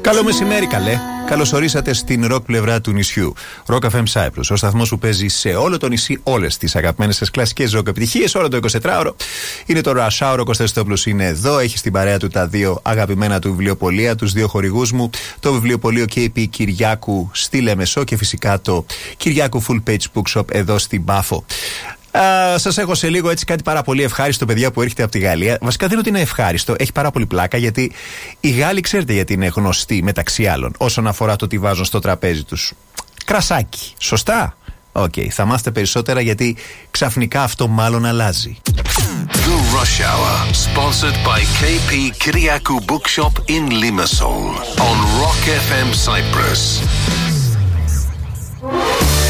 Καλό μεσημέρι, καλέ. Καλώς ορίσατε στην ροκ πλευρά του νησιού. Rock FM Cyprus, ο σταθμός που παίζει σε όλο το νησί όλες τις αγαπημένες σας κλασικές ροκ επιτυχίες, όλο το 24ωρο. Είναι το Rush Hour, ο Κώστας Στόπουλος είναι εδώ. Έχει στην παρέα του τα δύο αγαπημένα του βιβλιοπωλεία, τους δύο χορηγούς μου. Το βιβλιοπωλείο KP Κυριάκου στη Λεμεσό και φυσικά το Κυριάκου Full Page Bookshop εδώ στην Πάφο. Σας έχω σε λίγο έτσι κάτι πάρα πολύ ευχάριστο, παιδιά, που έρχεται από τη Γαλλία. Βασικά δεν είναι ότι είναι ευχάριστο, έχει πάρα πολύ πλάκα, γιατί οι Γάλλοι ξέρετε γιατί είναι γνωστοί μεταξύ άλλων όσον αφορά το τι βάζουν στο τραπέζι τους. Κρασάκι, σωστά? Οκ, θα μάθετε περισσότερα γιατί ξαφνικά αυτό μάλλον αλλάζει. The Rush Hour, sponsored by KP Kyriakou Bookshop in Limassol on Rock FM Cyprus.